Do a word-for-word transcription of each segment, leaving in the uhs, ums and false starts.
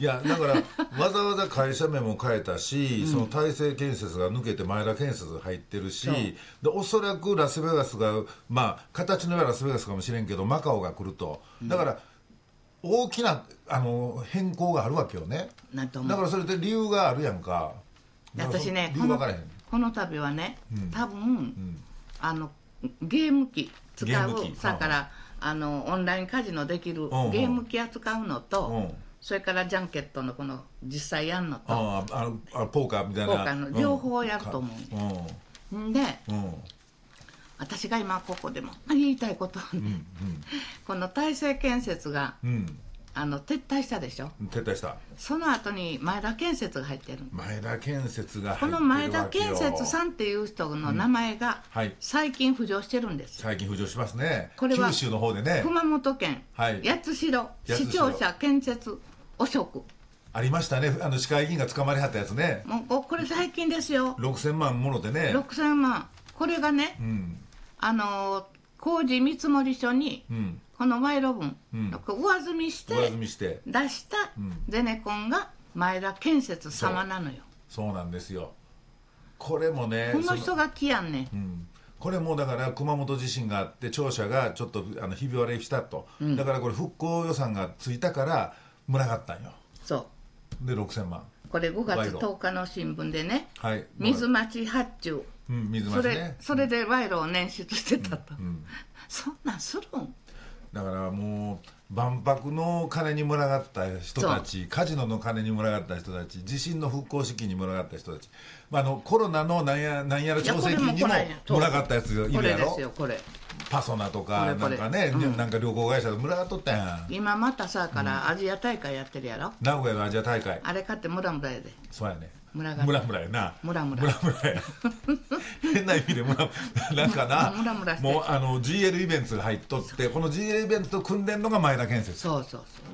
いやだからわざわざ会社名も変えたし、うん、その大成建設が抜けて前田建設が入ってるし、でおそらくラスベガスがまあ形の上はラスベガスかもしれんけどマカオが来ると、だから、うん、大きなあの変更があるわけよね。だからそれで理由があるやんか。 私ね理由分からへん。 この度はね、うん、多分、うん、あのゲーム機使うさからあのオンラインカジノできるゲーム機扱うのと、うんうん、それからジャンケットのこの実際やんのと、 ああのあポーカーみたいなポーカーの両方やると思う、うん、で、うん、私が今ここでも言いたいことはね、うんうん、この大成建設が、うんあの撤退したでしょ。 撤退した。 その後に前田建設が入ってる。 前田建設が入ってるわけよ。 この前田建設さんっていう人の名前が最近浮上してるんです、 うんはい、最近浮上しますね。これは九州の方でね、 熊本県、はい、八代市庁舎建設汚職ありましたね。あの市会議員が捕まりはったやつね。 もうこれ最近ですよ。 ろくせんまんものでね。 ろくせんまん。これがね、うん、あの工事見積書に、うんこの賄賂分、うん、上積みして上積みして出したゼネコンが前田建設様なのよ。 そう、そうなんですよ。これもねこの人が来やんね、 うん、これもだから熊本地震があって庁舎がちょっとあのひび割れしたと、うん、だからこれ復興予算がついたから群がったんよ。 そうでろくせんまんこれごがつとおかの新聞でね、はい、水町発注、 うん、水町ね、 それ、それで賄賂を捻出してたと、うんうん、そんなんするんだからもう万博の金に群がった人たち、カジノの金に群がった人たち、地震の復興資金に群がった人たち、まあ、あのコロナのなんやなんやら調整金にも群がったやついるやろ。 これですよこれ。 パソナとかなんかね、うん、なんか旅行会社で群がっとったやん。 今またさからアジア大会やってるやろ、うん、 名古屋のアジア大会あれ買ってムラムラやで。 そうやね。 ムラムラムラやな。 ムラムラムラムラや変な意味でムラなんかなムラムラしてもうあの ジーエル イベントが入っとってこの ジーエル イベントと組んでんのが前田建設。 そうそうそう。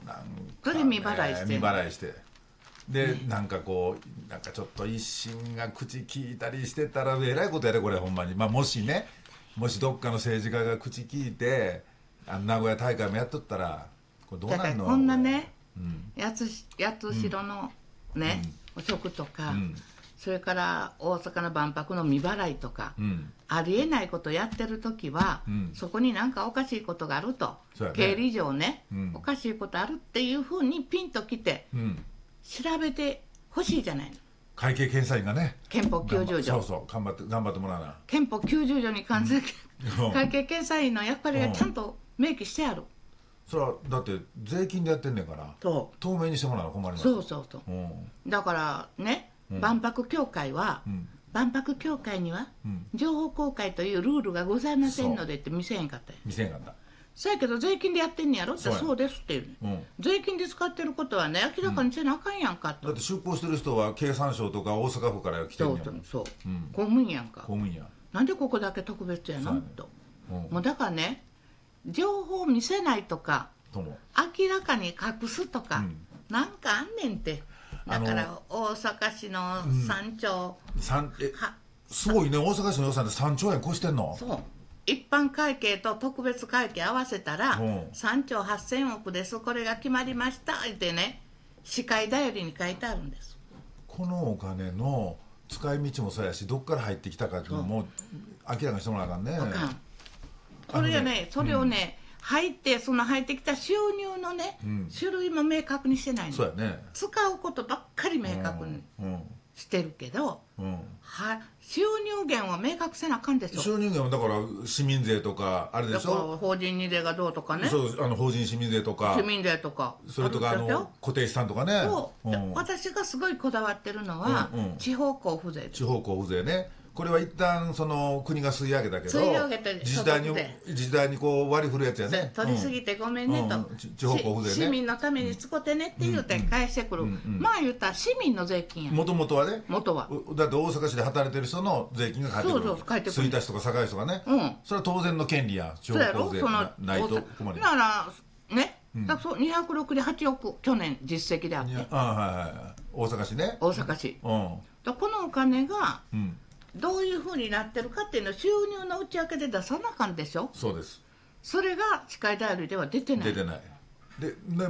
なんか、ね、 それ未払いして未払いしてで、ね、なんかこうなんかちょっと一心が口聞いたりしてたらえらいことやでこれほんまに。まあもしねもしどっかの政治家が口聞いてあの名古屋大会もやっとったらこれどうなるの。 こんなね、うん、八代のね、うん、汚職とか、うん、それから大阪の万博の未払いとか、うん、ありえないことやってる時は、うん、そこになんかおかしいことがあると、ね、経理上ね、うん、おかしいことあるっていうふうにピンときて、うん、調べてほしいじゃないの。 会計検査院がね憲法きゅうじゅう条そうそう頑張って頑張ってもらうな。 憲法きゅうじゅう条に関する、うん、会計検査院の役割がちゃんと明記してある、うん、 それはだって税金でやってんねんから透明にしてもらうの困ります。 そうそうそう、うん、だからね、うん、万博協会は、うん、万博協会には、うん、情報公開というルールがございませんのでって見せへんかったよ。 見せへんかった。 そうやけど税金でやってんねやろって。そうですっていう、うん、税金で使ってることはね明らかにせなあかんやんかと、 うん、だって出向してる人は経産省とか大阪府から来てるんやん。 そうそう、うん、公務員やんか。 公務員や。 なんでここだけ特別やの、ね、と、うん、もうだからね情報を見せないとか明らかに隠すとか、うん、なんかあんねんって。だから大阪市のさんちょう、うん、 さんえすごいね。大阪市の予算でさんちょうえん越してんの。 そう一般会計と特別会計合わせたら、うん、さんちょうはっせんおくですこれが決まりましたってね市会だよりに書いてあるんです。 このお金の使い道もそうやしどっから入ってきたかっていうのも明らかにしてもらわなあかんね。 あかん。これね、ねそれをね、うん、入ってその入ってきた収入のね、うん、種類も明確にしてないの。 そうやね。 使うことばっかり明確にしてるけど、うん、は収入源を明確せなあかんでしょ。 収入源はだから市民税とかあれでしょ。だから法人税がどうとかね。 そうあの法人市民税とか市民税とかそれとかあの固定資産とかね。 そう、うん、私がすごいこだわってるのは、うんうん、地方交付税。 地方交付税ね。これは一旦その国が吸い上げたけど吸い上げて自治体に自治体にこう割り振るやつやね。 取りすぎてごめんねと、うんうん、 地方交付税ね。 市民のために使ってねって言うて返してくる、うんうんうん、まあ言ったら市民の税金や。 もともとはね。 元はだって大阪市で働いてる人の税金が返ってくる。 そうそう返ってくる。 吹田市とか堺市とかね、うん、それは当然の権利や。地方交付税がないと困る。 だからね、うん、だからそうにひゃくろくじゅうはちおく去年実績であって。 ああはいはい。大阪市ね。 大阪市、うん、だこのお金が、うんどういうふうになってるかっていうのを収入の内訳で出さなあかんでしょ。 そうです。 それが市会代理では出てない。 出てない。で